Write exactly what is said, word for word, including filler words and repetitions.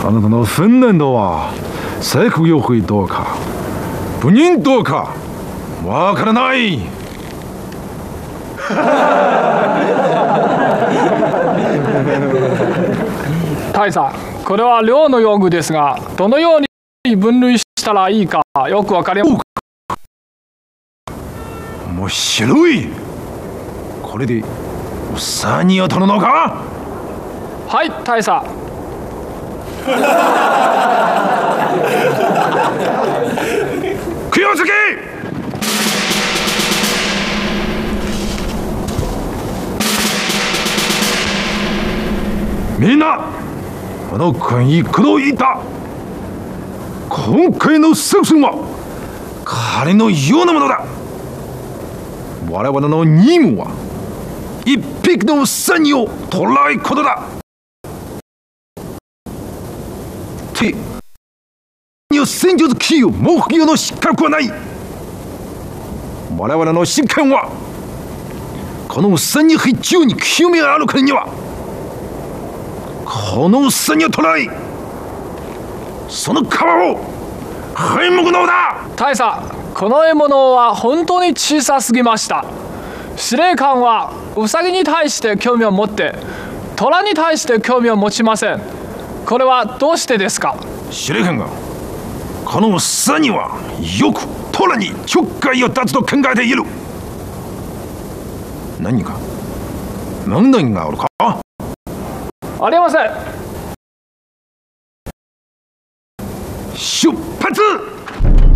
あなたの訓練とは制服用会どうか部人どうかわからない。 大佐、これは寮の用具ですが、どのように分類したらいいかよくわかりません。 面白い。これでウサギを取るのか。 はい、大佐。 気をつけ。みんなこの会に工藤いた。今回の作戦は彼のようなものだ。我々の任務は一匹のウサギを捕らえることだ。て戦術キー目標の失格はない。我々の真剣はこのウサギ必中に興味があるからにはこのウサギを捕らえその皮を剥むのだ。 大佐、この獲物は本当に小さすぎました。司令官はウサギに対して興味を持って虎に対して興味を持ちません。これはどうしてですか。 司令官がこのウサギはよく虎にちょっかいを出すと考えている。何か問題があるか。 ありません。 出発。